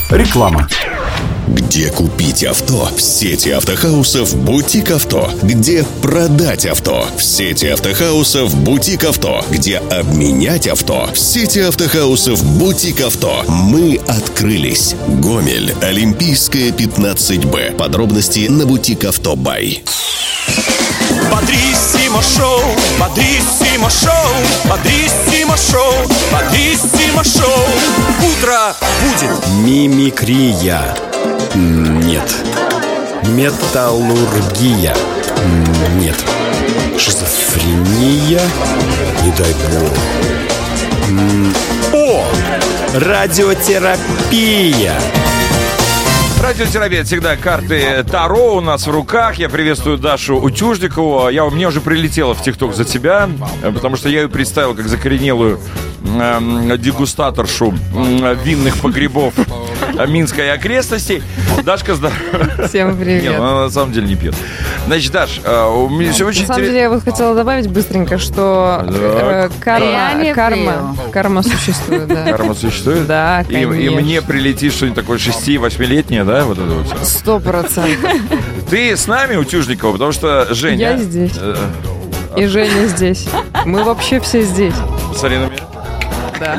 Реклама. Где купить авто в сети автохаусов «Бутик Авто»? Где продать авто в сети автохаусов «Бутик Авто»? Где обменять авто в сети автохаусов «Бутик Авто»? Мы открылись. Гомель, Олимпийская, 15Б. Подробности на «Бутик Авто Бай». Бодриссимо шоу, Бодриссимо шоу, Бодриссимо шоу, Бодриссимо шоу. Утро будет. Мимикрия. Нет. Металлургия. Нет. Шизофрения. Не дай бог. О! Радиотерапия. Радиотерапия — всегда карты Таро у нас в руках. Я приветствую Дашу Утюжникову. Мне уже прилетело в ТикТок за тебя, потому что я ее представил как закоренелую дегустаторшу винных погребов Минской и окрестностей. Дашка, здорово. Всем привет. Нет, она на самом деле не пьет. Значит, Даш, у меня все очень интересно. На самом деле, я вот хотела добавить быстренько, что карма существует. Да. Карма существует? Да, конечно. И мне прилетит что-нибудь такое 6-8-летнее, да? Вот это вот. 100%. Ты с нами, Утюжникова, потому что Женя... Я здесь. И Женя здесь. Мы вообще все здесь. Смотри на меня. Да.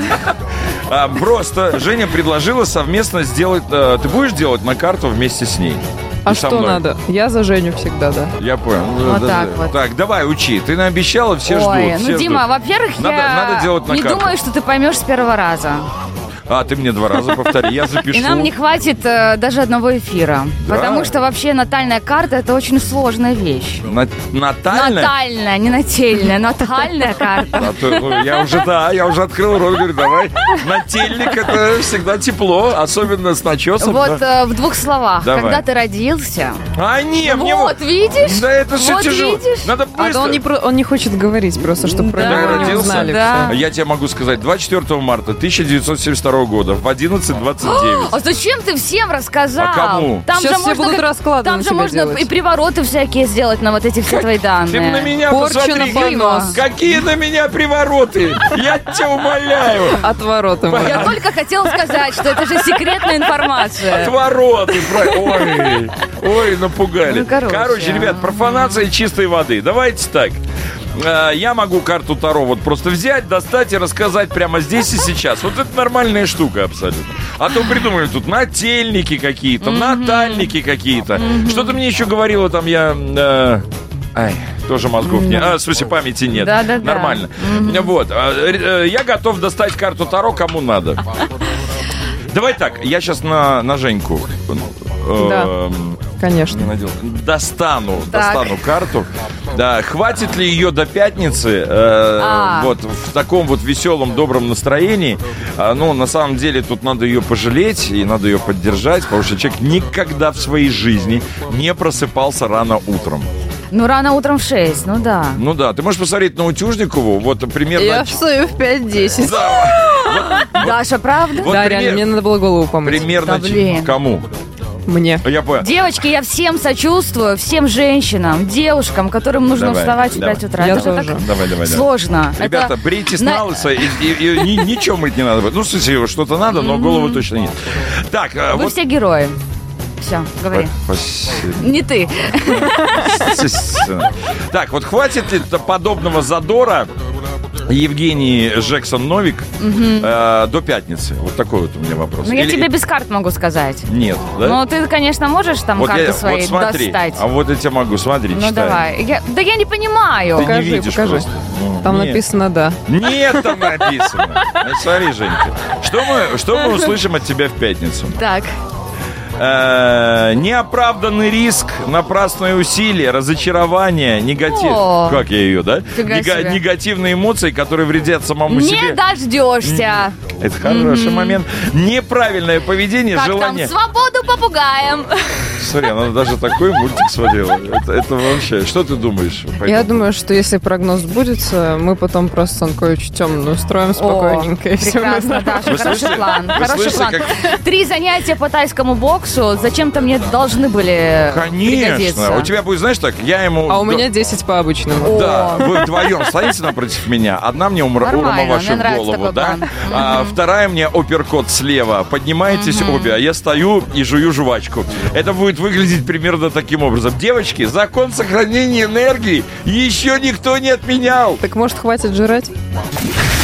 Просто Женя предложила совместно сделать... Ты будешь делать на карту вместе с ней? А что надо? Я за Женю всегда, да. Я понял. Вот так вот. Так, давай, учи. Ты наобещала, все ждут. Ой, все Дима, ждут. во-первых, надо делать на не карту. думаю, что ты поймешь с первого раза. Ты мне 2 раза повтори, я запишу. И нам не хватит даже одного эфира. Да? Потому что вообще натальная карта — это очень сложная вещь. Натальная? Натальная, не нательная, натальная карта. Я уже открыл рот, говорю, давай. Нательник — это всегда тепло, особенно с начесом. Вот да? в 2 словах. Давай. Когда ты родился... Вот, видишь? Да это все вот тяжело. Видишь? Надо быстро. Он не хочет говорить просто, чтобы про него не узнали. Да. Я тебе могу сказать, 24 марта 1972 года в 11:29. А зачем ты всем рассказал? А кому? Там Сейчас же все можно, будут раскладывать. там же можно делать. и привороты всякие сделать на вот эти все твои данные. Ты на меня Порчу посмотри. на понос. Какие на меня привороты? Я тебя умоляю. Отвороты. Я только хотела сказать, что это же секретная информация. Отвороты. Ой, напугали. Ну, короче, ребят, профанация чистой воды. Давайте так. Я могу карту Таро вот просто взять, достать и рассказать прямо здесь и сейчас. Вот это нормальная штука абсолютно. А то придумали тут нательники какие-то, натальники какие-то. Что ты мне еще говорила там, тоже мозгов нет. В смысле, памяти нет. Да. Нормально. Вот. Я готов достать карту Таро, кому надо. Давай так, я сейчас на Женьку. Да, конечно. Достану карту. Да, хватит ли ее до пятницы вот в таком вот веселом, добром настроении? На самом деле тут надо ее пожалеть и надо ее поддержать, потому что человек никогда в своей жизни не просыпался рано утром. Рано утром в 6, да. Ты можешь посмотреть на Утюжникову, вот примерно... Я встаю в 5:10. Даша, правда? Да, реально, мне надо было голову помыть. Примерно кому? Мне. Я понял. Девочки, я всем сочувствую, всем женщинам, девушкам, которым нужно вставать в 5 утра. Я это тоже. же так Давай. сложно. Ребята, бритесь на лысо, и ничего мыть не надо. В смысле, что-то надо, но голову точно нет. Так, Вы все герои. Все, говори. Спасибо. Не ты. Так, вот хватит ли подобного задора Евгений Джексон-Новик до пятницы? Вот такой вот у меня вопрос. Я тебе без карт могу сказать. Нет, да? Ты, конечно, можешь там карты свои достать. А вот я тебе могу, смотри, читай. Давай. Я не понимаю. Ты не видишь покажи. просто. Там написано «да». Нет, там написано. Смотри, Женька, что мы услышим от тебя в пятницу? Так. Неоправданный риск, напрасные усилия, разочарование, негатив. Как я ее, да? Негативные эмоции, которые вредят самому себе. Не дождешься. Это хороший момент. Неправильное поведение, как желание. Там свободу попугаем. Смотри, она даже такой мультик смотрела. Это вообще. Что ты думаешь? Я думаю, что если прогноз сбудется, мы потом просто Санкович темную устроим спокойненько. Прекрасно, Даша, хороший план. 3 занятия по тайскому боксу сексу зачем-то мне должны были пригодиться. Конечно. У тебя будет, знаешь, так, я ему... А у меня 10 по обычному. Да, вы вдвоем стоите напротив меня. Одна мне урама вашу в голову, да? А вторая мне апперкот слева. Поднимаетесь обе, а я стою и жую жвачку. Это будет выглядеть примерно таким образом. Девочки, закон сохранения энергии еще никто не отменял. Так может, хватит жрать?